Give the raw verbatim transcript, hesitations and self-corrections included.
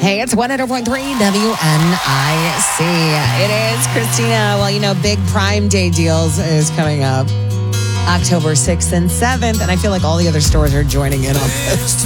Hey, it's one hundred point three W N I C. It is Christina. Well, you know, big Prime Day deals is coming up October sixth and seventh, and I feel like all the other stores are joining in on this.